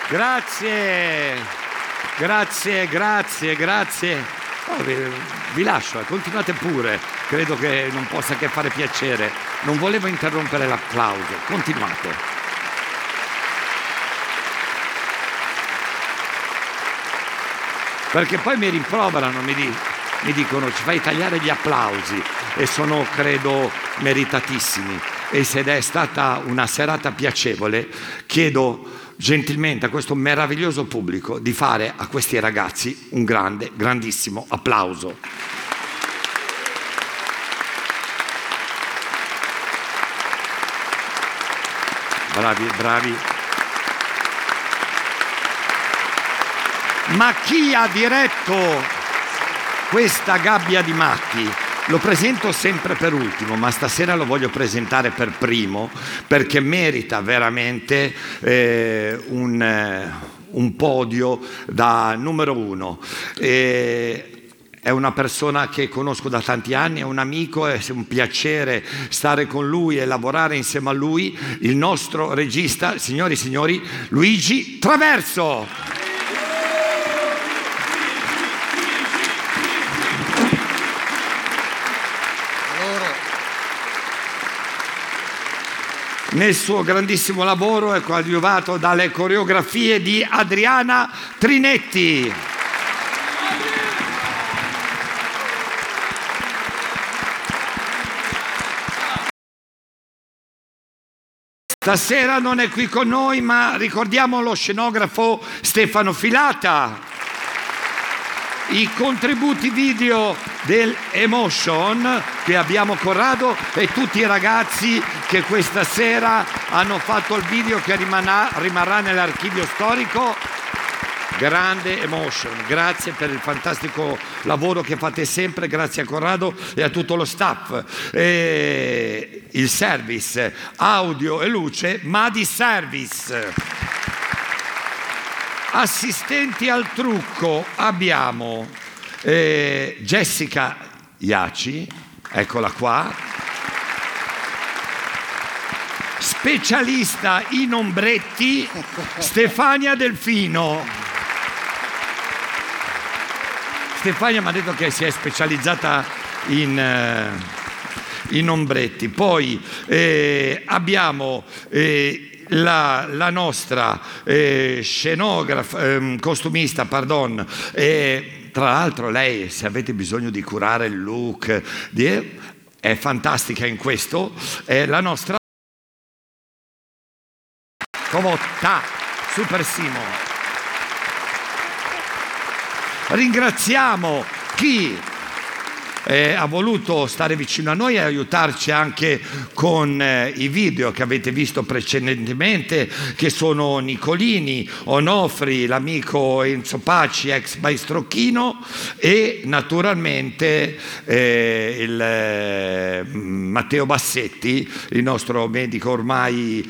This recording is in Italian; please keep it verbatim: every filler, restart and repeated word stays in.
Grazie, grazie, grazie, grazie. Oh, vi, vi lascio, eh, continuate pure, credo che non possa che fare piacere. Non volevo interrompere l'applauso, continuate. Perché poi mi rimproverano, mi, di, mi dicono ci fai tagliare gli applausi e sono, credo, meritatissimi. E se è stata una serata piacevole, chiedo gentilmente a questo meraviglioso pubblico di fare a questi ragazzi un grande, grandissimo applauso. Bravi, bravi. Ma chi ha diretto questa gabbia di matti? Lo presento sempre per ultimo, ma stasera lo voglio presentare per primo perché merita veramente eh, un, eh, un podio da numero uno. Eh, È una persona che conosco da tanti anni, è un amico, è un piacere stare con lui e lavorare insieme a lui, il nostro regista, signori e signori, Luigi Traverso. Nel suo grandissimo lavoro è coadiuvato dalle coreografie di Adriana Trinetti. Stasera non è qui con noi, ma ricordiamo lo scenografo Stefano Filata. I contributi video dell'Emotion che abbiamo Corrado e tutti i ragazzi che questa sera hanno fatto il video che rimarrà, rimarrà nell'archivio storico. Grande Emotion, grazie per il fantastico lavoro che fate sempre, grazie a Corrado e a tutto lo staff. E il service audio e luce, Madi Service. Assistenti al trucco abbiamo eh, Jessica Iaci, eccola qua, specialista in ombretti Stefania Delfino. Stefania mi ha detto che si è specializzata in, eh, in ombretti. Poi eh, abbiamo eh, La, la nostra eh, scenografa, eh, costumista, pardon, eh, tra l'altro lei, se avete bisogno di curare il look, di, è fantastica in questo, è la nostra Comotta, Super Simo. Ringraziamo chi Eh, ha voluto stare vicino a noi e aiutarci anche con eh, i video che avete visto precedentemente, che sono Nicolini, Onofri, l'amico Enzo Paci, ex Baistrocchino, e naturalmente eh, il, eh, Matteo Bassetti, il nostro medico ormai